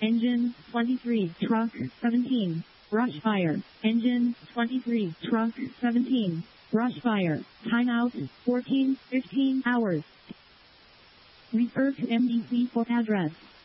Engine 23, truck 17. Brush fire. Engine 23, truck 17. Brush fire. Timeout 14-15 hours. Refer to MDC for address.